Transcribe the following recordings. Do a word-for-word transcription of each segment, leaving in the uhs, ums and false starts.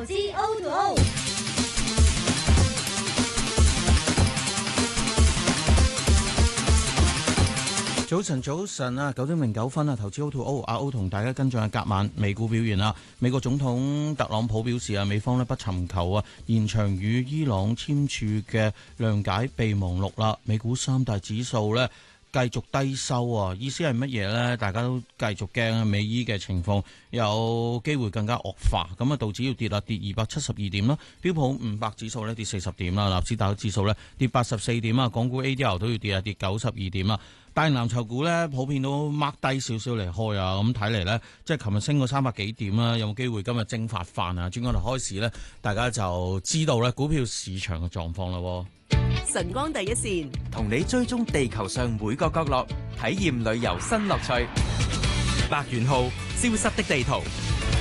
資 O to O。 早晨，早晨啊，九點零九分啊，投資 O to O， 阿 O 同大家跟進下隔晚美股表現啦。美國總統特朗普表示啊，美方咧不尋求啊延長與伊朗簽署嘅諒解備忘錄啦。美股三大指數咧繼續低收啊，意思係乜嘢呢？大家都繼續驚啊，美伊嘅情況有機會更加惡化。咁啊，道指要跌啦，跌二百七十二點啦。標普五百指數咧跌四十點啦，納斯達克指數咧跌八十四點啊。港股 A D R 都要跌啊，跌九十二點啊。大型藍籌股咧普遍都掹低少少嚟開啊。咁睇嚟咧，即係琴日升過三百幾點啦，有冇機會今日蒸發翻啊？轉過嚟開市咧，大家就知道咧股票市場嘅狀況啦。 晨光第一線， 同你追蹤地球上每個角落，體驗旅遊新樂趣。白元浩，消失的地圖。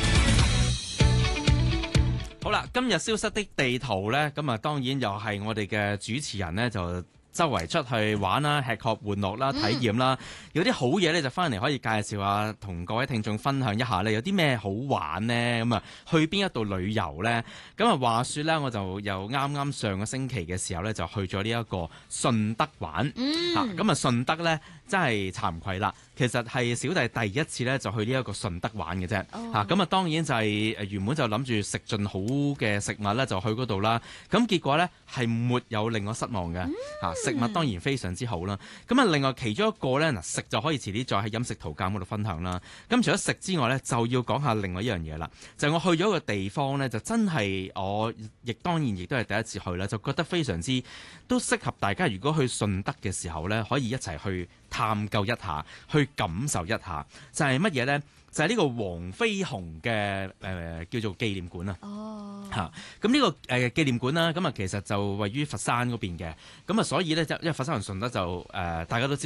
好啦，今日消失的地圖呢，咁啊，當然又係我哋嘅主持人呢，就周圍出去玩啦、吃喝玩樂啦、體驗啦，有啲好嘢咧就翻嚟可以介紹下，同各位聽眾分享一下咧，有啲咩好玩呢？咁啊，去邊一度旅遊呢？咁啊，話說咧，我就又啱啱上個星期嘅時候咧，就去咗呢一個順德玩。嚇、嗯，咁啊，順德咧真係慚愧啦。其實係小弟第一次咧就去呢一個順德玩嘅啫。嚇，咁啊，當然就係誒原本就諗住食盡好嘅食物咧，就去嗰度啦。咁結果咧係沒有令我失望嘅。嚇、嗯，食物當然非常之好啦。咁啊，另外其中一個咧嗱，食就可以遲啲再喺飲食圖鑑嗰度分享啦。咁除咗食之外咧，就要講下另外一樣嘢啦。就係、我去咗一個地方咧，就真係我亦當然亦都係第一次去啦，就覺得非常之都適合大家。如果去順德嘅時候咧，可以一齊去探究一下，去感受一下，就係乜嘢呢？就係、是、呢個黃飛鴻嘅誒、呃、叫做紀念館啊！哦，嚇咁呢個誒、呃、紀念館啦，咁啊其實就位於佛山嗰邊嘅，咁啊所以咧就因為佛山同順德就誒、呃、大家都知。